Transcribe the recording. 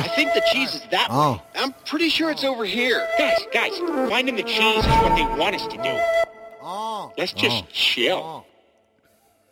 I think the cheese is that way. I'm pretty sure it's over here. Guys, finding the cheese is what they want us to do. Let's just chill.